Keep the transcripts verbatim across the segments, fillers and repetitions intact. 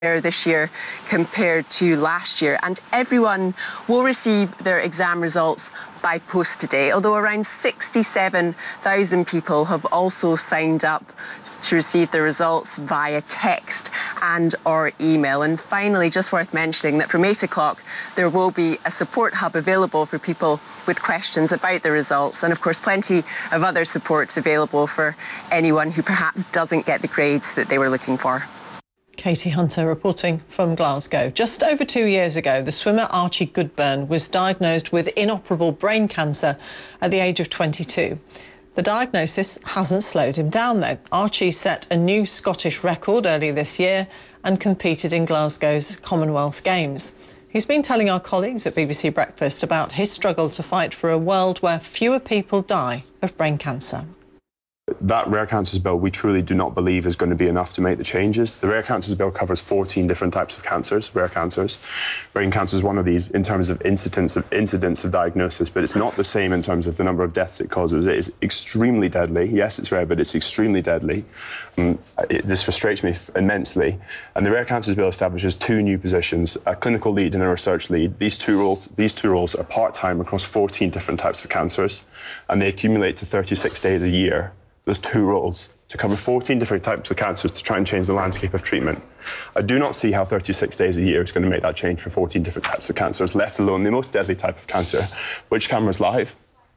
this year compared to last year, and everyone will receive their exam results by post today, although around sixty-seven thousand people have also signed up to receive the results via text and or email. And finally, just worth mentioning that from eight o'clock there will be a support hub available for people with questions about the results, and of course plenty of other supports available for anyone who perhaps doesn't get the grades that they were looking for. Katie Hunter reporting from Glasgow. Just over two years ago, the swimmer Archie Goodburn was diagnosed with inoperable brain cancer at the age of twenty-two. The diagnosis hasn't slowed him down, though. Archie set a new Scottish record earlier this year and competed in Glasgow's Commonwealth Games. He's been telling our colleagues at B B C Breakfast about his struggle to fight for a world where fewer people die of brain cancer. That Rare Cancers Bill, we truly do not believe is going to be enough to make the changes. The Rare Cancers Bill covers fourteen different types of cancers, rare cancers. Brain cancer is one of these in terms of incidence of incidence of diagnosis, but it's not the same in terms of the number of deaths it causes. It is extremely deadly. Yes, it's rare, but it's extremely deadly. Um, it, this frustrates me immensely. And the Rare Cancers Bill establishes two new positions, a clinical lead and a research lead. These two roles, these two roles are part-time across fourteen different types of cancers, and they accumulate to thirty-six days a year. There's two roles to cover fourteen different types of cancers to try and change the landscape of treatment. I do not see how thirty-six days a year is going to make that change for fourteen different types of cancers, let alone the most deadly type of cancer, which Cameron's live.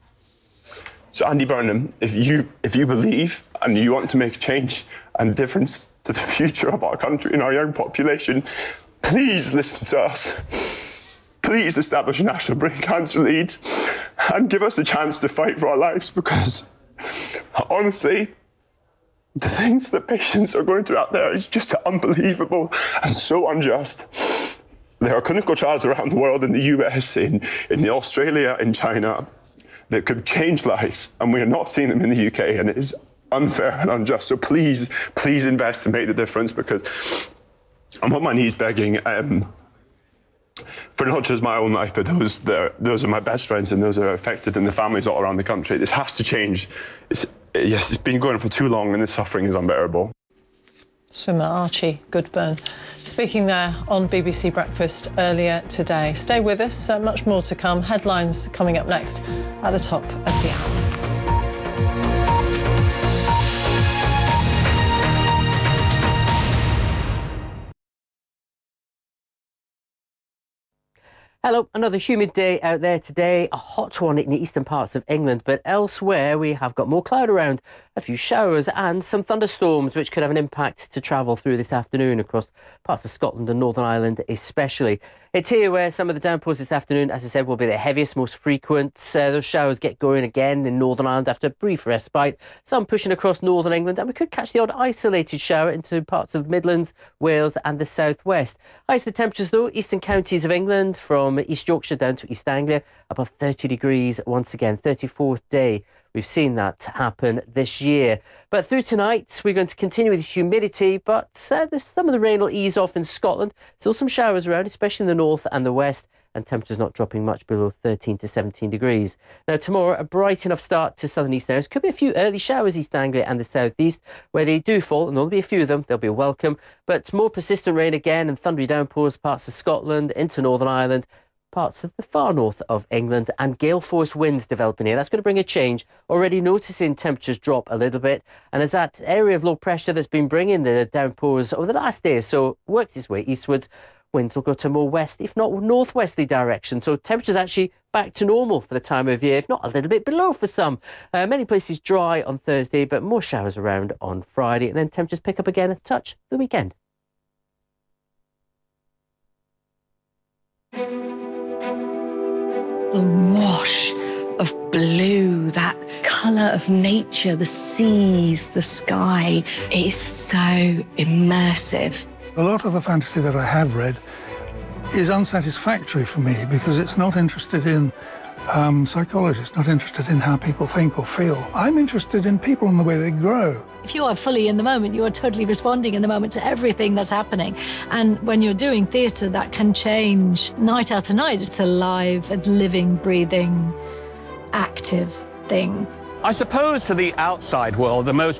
So Andy Burnham, if you, if you believe and you want to make a change and a difference to the future of our country and our young population, please listen to us. Please establish a national brain cancer lead and give us a chance to fight for our lives, because honestly, the things that patients are going through out there is just unbelievable and so unjust. There are clinical trials around the world, in the U S, in, in Australia, in China, that could change lives, and we are not seeing them in the U K, and it is unfair and unjust. So please, please invest and make the difference, because I'm on my knees begging um, for not just my own life, but those that are, those are my best friends and those that are affected and the families all around the country. This has to change. It's, yes, it's been going on for too long and the suffering is unbearable. Swimmer Archie Goodburn speaking there on B B C Breakfast earlier today. Stay with us, uh, much more to come. Headlines coming up next at the top of the hour. Hello, another humid day out there today, a hot one in the eastern parts of England, but elsewhere we have got more cloud around, a few showers and some thunderstorms which could have an impact to travel through this afternoon across parts of Scotland and Northern Ireland especially. It's here where some of the downpours this afternoon, as I said, will be the heaviest, most frequent. Uh, those showers get going again in Northern Ireland after a brief respite, some pushing across Northern England, and we could catch the odd isolated shower into parts of Midlands, Wales and the southwest. Highest the temperatures though, eastern counties of England from East Yorkshire down to East Anglia, above thirty degrees once again, thirty-fourth day we've seen that happen this year. But through tonight, we're going to continue with humidity, but uh, there's some of the rain will ease off in Scotland. Still some showers around, especially in the north and the west, and temperatures not dropping much below thirteen to seventeen degrees. Now, tomorrow, a bright enough start to southern East Anglia. Could be a few early showers East Anglia and the southeast. Where they do fall, and there'll be a few of them, they'll be welcome. But more persistent rain again and thundery downpours parts of Scotland into Northern Ireland, parts of the far north of England, and gale force winds developing here. That's going to bring a change. Already noticing temperatures drop a little bit, and as that area of low pressure that's been bringing the downpours over the last day or so works its way eastwards, winds will go to more west, if not northwesterly direction. So temperatures actually back to normal for the time of year, if not a little bit below for some. Uh, many places dry on Thursday, but more showers around on Friday, and then temperatures pick up again a touch the weekend. The wash of blue, that colour of nature, the seas, the sky, it is so immersive. A lot of the fantasy that I have read is unsatisfactory for me because it's not interested in um, psychology, it's not interested in how people think or feel. I'm interested in people and the way they grow. If you are fully in the moment, you are totally responding in the moment to everything that's happening. And when you're doing theatre, that can change night after night. It's a live, a living, breathing, active thing. I suppose to the outside world, the most